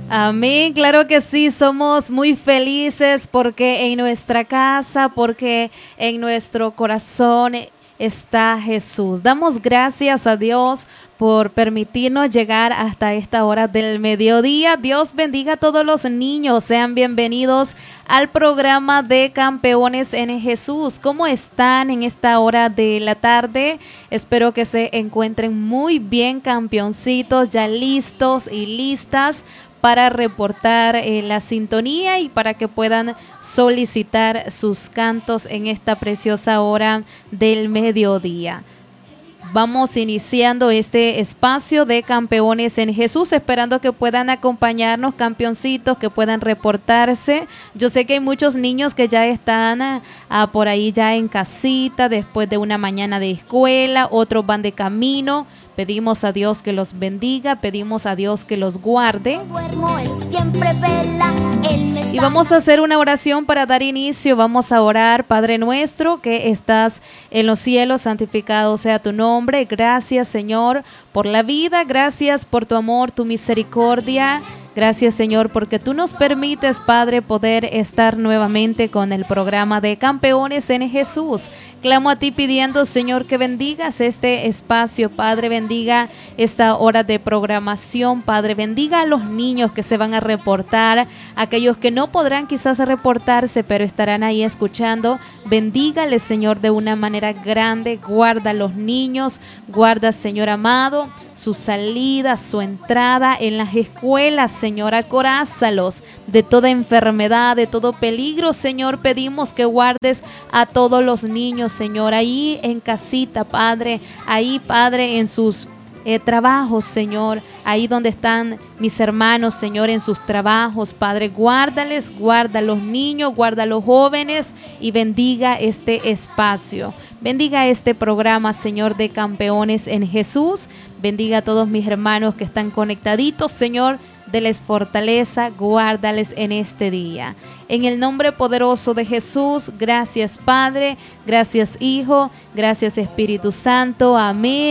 Amén, claro que sí, somos muy felices porque en nuestra casa, porque en nuestro corazón está Jesús. Damos gracias a Dios por permitirnos llegar hasta esta hora del mediodía. Dios bendiga a todos los niños. Sean bienvenidos al programa de Campeones en Jesús. ¿Cómo están en esta hora de la tarde? Espero que se encuentren muy bien, campeoncitos, ya listos y listas para reportar la sintonía y para que puedan solicitar sus cantos en esta preciosa hora del mediodía. Vamos iniciando este espacio de Campeones en Jesús, esperando que puedan acompañarnos, campeoncitos, que puedan reportarse. Yo sé que hay muchos niños que ya están por ahí ya en casita, después de una mañana de escuela, otros van de camino. Pedimos a Dios que los bendiga, pedimos a Dios que los guarde. Y vamos a hacer una oración para dar inicio. Vamos a orar. Padre nuestro que estás en los cielos, santificado sea tu nombre. Gracias, Señor, por la vida. Gracias por tu amor, tu misericordia. Gracias, Señor, porque tú nos permites, Padre, poder estar nuevamente con el programa de Campeones en Jesús. Clamo a ti pidiendo, Señor, que bendigas este espacio, Padre, bendiga esta hora de programación, Padre, bendiga a los niños que se van a reportar, aquellos que no podrán quizás reportarse, pero estarán ahí escuchando. Bendígales, Señor, de una manera grande. Guarda a los niños, guarda, Señor amado, su salida, su entrada en las escuelas, Señor, acorázalos de toda enfermedad, de todo peligro, Señor. Pedimos que guardes a todos los niños, Señor, ahí en casita, Padre, ahí, Padre, en sus trabajos, Señor, ahí donde están mis hermanos, Señor, en sus trabajos, Padre, guárdales, guarda a los niños, guarda a los jóvenes y bendiga este espacio. Bendiga este programa, Señor, de Campeones en Jesús. Bendiga a todos mis hermanos que están conectaditos, Señor. Deles fortaleza, guárdales en este día. En el nombre poderoso de Jesús, gracias Padre, gracias Hijo, gracias Espíritu Santo. Amén.